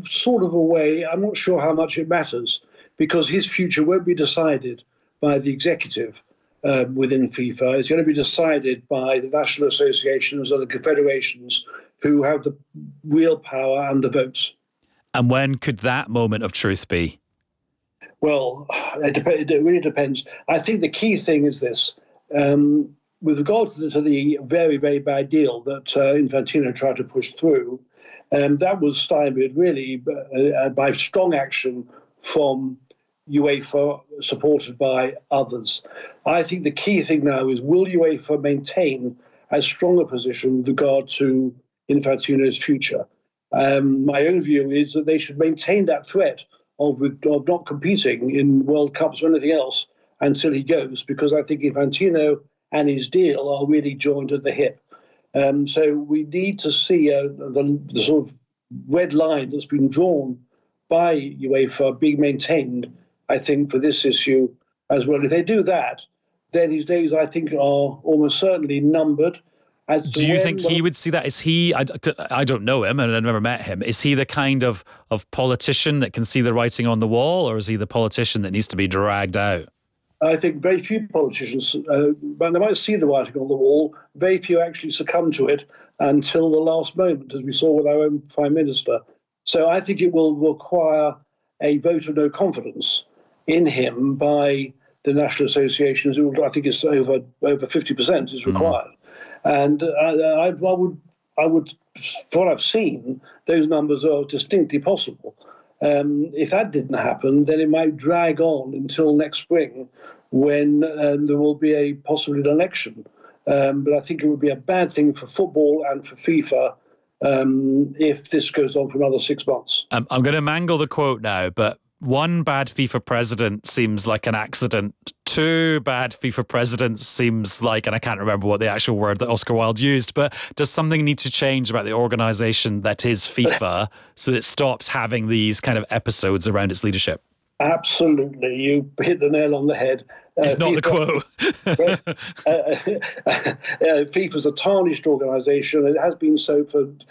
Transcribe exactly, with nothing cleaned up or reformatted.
sort of a way, I'm not sure how much it matters, because his future won't be decided by the executive um, within FIFA. It's going to be decided by the national associations or the confederations who have the real power and the votes. And when could that moment of truth be? Well, it, dep- it really depends. I think the key thing is this. Um, with regard to the, to the very, very bad deal that uh, Infantino tried to push through, um, that was stymied really uh, by strong action from UEFA, supported by others. I think the key thing now is, will UEFA maintain as strong a position with regard to Infantino's future? Um, my own view is that they should maintain that threat of, of not competing in World Cups or anything else until he goes, because I think Infantino and his deal are really joined at the hip. Um, so we need to see uh, the, the sort of red line that's been drawn by UEFA being maintained, I think, for this issue as well. If they do that, then his days, I think, are almost certainly numbered. As Do you when, think he would see that? Is he, I, I don't know him and I've never met him, is he the kind of, of politician that can see the writing on the wall, or is he the politician that needs to be dragged out? I think very few politicians, uh, they might see the writing on the wall, very few actually succumb to it until the last moment, as we saw with our own Prime Minister. So I think it will require a vote of no confidence in him by the national associations. I think it's over over fifty percent is required. Mm. And I, I, I would, I would, from what I've seen, those numbers are distinctly possible. Um, if that didn't happen, then it might drag on until next spring, when um, there will be a possibly an election. Um, but I think it would be a bad thing for football and for FIFA um, if this goes on for another six months. Um, I'm going to mangle the quote now, but one bad FIFA president seems like an accident. Two bad FIFA presidents seems like, and I can't remember what the actual word that Oscar Wilde used, but does something need to change about the organisation that is FIFA so that it stops having these kind of episodes around its leadership? Absolutely. You hit the nail on the head. Uh, if not FIFA, the quote. uh, uh, uh, FIFA's a tarnished organisation. It has been so for,